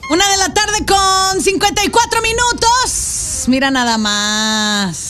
1 de la tarde con 54 minutos. Mira nada más.